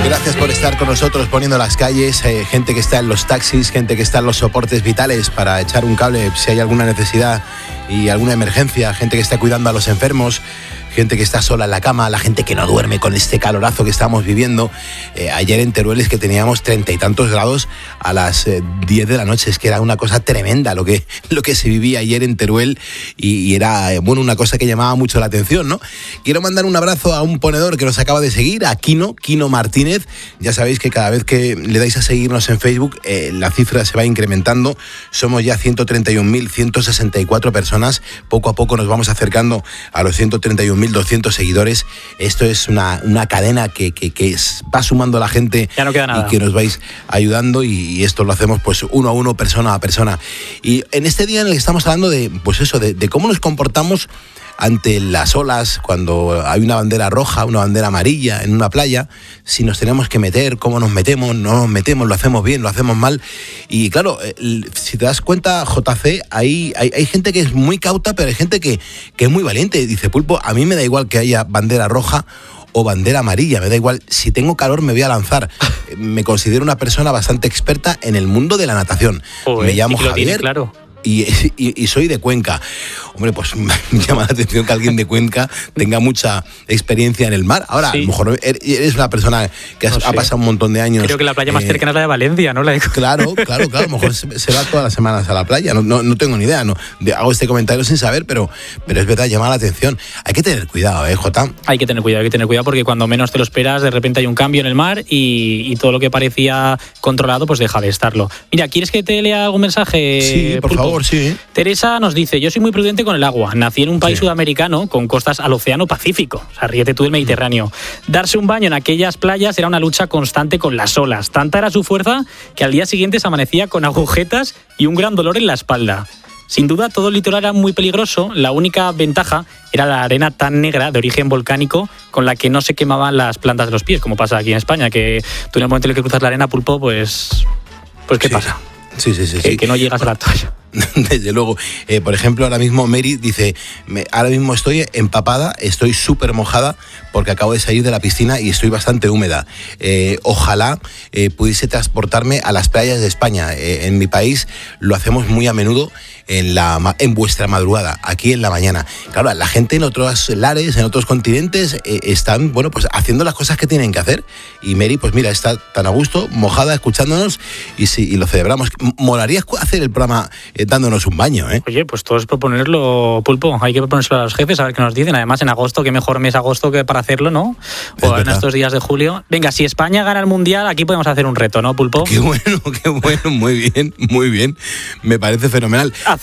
Gracias por estar con nosotros poniendo las calles, gente que está en los taxis, gente que está en los soportes vitales para echar un cable si hay alguna necesidad y alguna emergencia, gente que está cuidando a los enfermos, gente que está sola en la cama, la gente que no duerme con este calorazo que estamos viviendo. Ayer en Teruel es que teníamos 30 y tantos grados a las 10 de la noche, es que era una cosa tremenda lo que se vivía ayer en Teruel y era, bueno, una cosa que llamaba mucho la atención, ¿no? Quiero mandar un abrazo a un ponedor que nos acaba de seguir, a Quino Martínez. Ya sabéis que cada vez que le dais a seguirnos en Facebook, la cifra se va incrementando. Somos ya 131.164 personas. Poco a poco nos vamos acercando a los 131.200 seguidores. Esto es una cadena que va sumando a la gente. Ya no queda nada. Y que nos vais ayudando, y esto lo hacemos pues uno a uno, persona a persona. Y en este día en el que estamos hablando de cómo nos comportamos ante las olas, cuando hay una bandera roja, una bandera amarilla en una playa, si nos tenemos que meter, cómo nos metemos, no nos metemos, lo hacemos bien, lo hacemos mal. Y claro, si te das cuenta, JC, hay gente que es muy cauta, pero hay gente que es muy valiente. Dice, Pulpo, a mí me da igual que haya bandera roja o bandera amarilla, me da igual, si tengo calor me voy a lanzar. Me considero una persona bastante experta en el mundo de la natación. Me llamo Javier. Claro. Y soy de Cuenca. Hombre, pues me llama la atención que alguien de Cuenca tenga mucha experiencia en el mar. Ahora, sí, a lo mejor eres una persona que ha pasado un montón de años. Creo que la playa más cercana es la de Valencia, ¿no? Claro, a lo mejor se va todas las semanas a la playa. No tengo ni idea. Hago este comentario sin saber, pero es verdad, llama la atención. Hay que tener cuidado, Jota. Hay que tener cuidado porque cuando menos te lo esperas, de repente hay un cambio en el mar y todo lo que parecía controlado, pues deja de estarlo. Mira, ¿quieres que te lea algún mensaje? Sí, por favor, sí. Teresa nos dice, yo soy muy prudente con el agua. Nací en un país sudamericano con costas al océano Pacífico. O sea, ríete tú del Mediterráneo. Darse un baño en aquellas playas era una lucha constante con las olas. Tanta era su fuerza que al día siguiente se amanecía con agujetas y un gran dolor en la espalda. Sin duda, todo el litoral era muy peligroso. La única ventaja era la arena tan negra de origen volcánico con la que no se quemaban las plantas de los pies, como pasa aquí en España, que tú en el momento en el que cruzas la arena, Pulpo, pues ¿qué pasa? Sí. Que no llegas a la toalla. Desde luego. Por ejemplo, ahora mismo Mary dice, ahora mismo estoy empapada, estoy súper mojada porque acabo de salir de la piscina y estoy bastante húmeda. Ojalá pudiese transportarme a las playas de España. En mi país lo hacemos muy a menudo en vuestra madrugada, aquí en la mañana. Claro, la gente en otros lares, en otros continentes, están, bueno, pues haciendo las cosas que tienen que hacer. Y Mary, pues mira, está tan a gusto, mojada, escuchándonos y lo celebramos. Molaría hacer el programa dándonos un baño, ¿eh? Oye, pues todo es proponerlo, Pulpo. Hay que proponérselo a los jefes, a ver qué nos dicen. Además, en agosto, qué mejor mes agosto que para hacerlo, ¿no? O en estos días de julio. Venga, si España gana el Mundial, aquí podemos hacer un reto, ¿no, Pulpo? Qué bueno, muy bien. Me parece fenomenal.